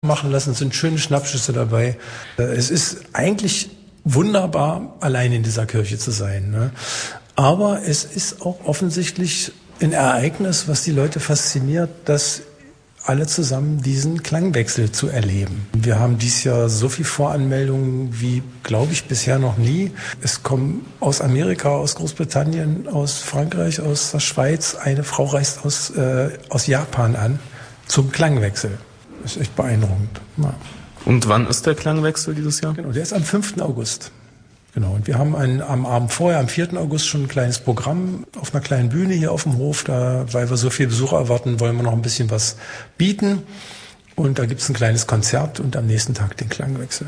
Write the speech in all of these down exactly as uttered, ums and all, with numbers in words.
machen lassen, es sind schöne Schnappschüsse dabei. Es ist eigentlich wunderbar, allein in dieser Kirche zu sein, ne? Aber es ist auch offensichtlich ein Ereignis, was die Leute fasziniert, dass alle zusammen diesen Klangwechsel zu erleben. Wir haben dieses Jahr so viel Voranmeldungen wie, glaube ich, bisher noch nie. Es kommen aus Amerika, aus Großbritannien, aus Frankreich, aus der Schweiz. Eine Frau reist aus, äh, aus Japan an zum Klangwechsel. Das ist echt beeindruckend. Ja. Und wann ist der Klangwechsel dieses Jahr? Genau, der ist am fünften August. Genau, und wir haben ein, am Abend vorher, am vierten August, schon ein kleines Programm auf einer kleinen Bühne hier auf dem Hof. Da, weil wir so viele Besucher erwarten, wollen wir noch ein bisschen was bieten. Und da gibt's ein kleines Konzert und am nächsten Tag den Klangwechsel.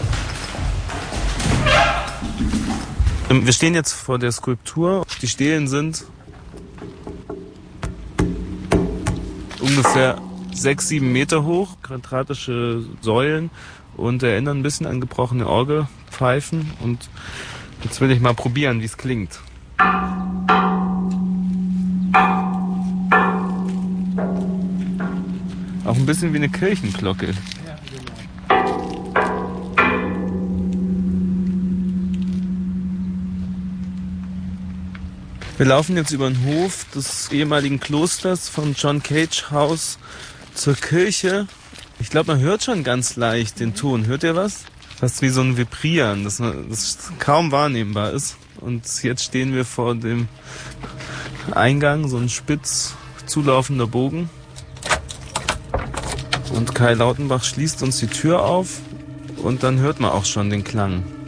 Wir stehen jetzt vor der Skulptur. Die Stelen sind ungefähr sechs, sieben Meter hoch, quadratische Säulen und erinnern ein bisschen an gebrochene Orgelpfeifen. Und jetzt will ich mal probieren, wie es klingt. Auch ein bisschen wie eine Kirchenglocke. Wir laufen jetzt über den Hof des ehemaligen Klosters von John Cage House zur Kirche. Ich glaube, man hört schon ganz leicht den Ton. Hört ihr was? Fast wie so ein Vibrieren, das, das kaum wahrnehmbar ist. Und jetzt stehen wir vor dem Eingang, so ein spitz zulaufender Bogen. Und Kai Lautenbach schließt uns die Tür auf und dann hört man auch schon den Klang.